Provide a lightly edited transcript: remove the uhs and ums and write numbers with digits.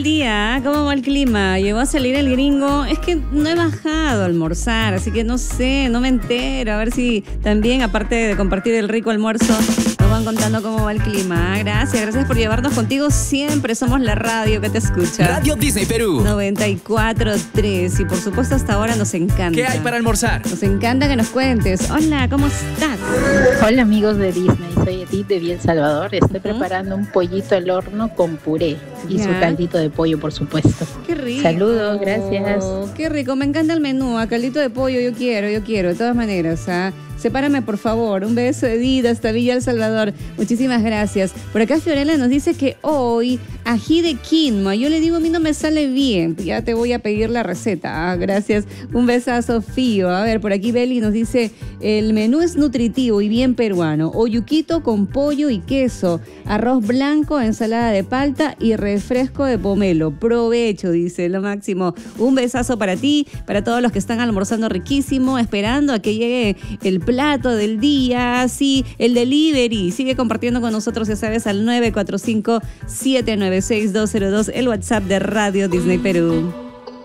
día? ¿Cómo va el clima? ¿Llegó a salir el gringo? Es que no he bajado a almorzar, así que no sé, no me entero. A ver si también, aparte de compartir el rico almuerzo, nos van contando cómo va el clima. Gracias por llevarnos contigo siempre. Somos la radio que te escucha. Radio Disney Perú 94.3. Y por supuesto hasta ahora nos encanta. ¿Qué hay para almorzar? Nos encanta que nos cuentes. Hola, ¿cómo estás? Hola amigos de Disney, soy Edith de Bien Salvador. Estoy preparando un pollito al horno con puré y su caldito de pollo, por supuesto. Qué rico. Saludos, gracias. Qué rico, me encanta el menú. A caldito de pollo yo quiero, de todas maneras. Sepárame, por favor. Un beso, Edith, hasta Villa El Salvador. Muchísimas gracias. Por acá Fiorella nos dice que hoy ají de quinoa. Yo le digo, a mí no me sale bien. Ya te voy a pedir la receta. Gracias. Un besazo, Fío. A ver, por aquí Beli nos dice, el menú es nutritivo y bien peruano. Oyuquito con pollo y queso, arroz blanco, ensalada de palta y refresco de pomelo. Provecho, dice, lo máximo. Un besazo para ti, para todos los que están almorzando riquísimo, esperando a que llegue el plato del día, sí, el delivery. Sigue compartiendo con nosotros, ya sabes, al 945-796-202, el WhatsApp de Radio Disney Perú.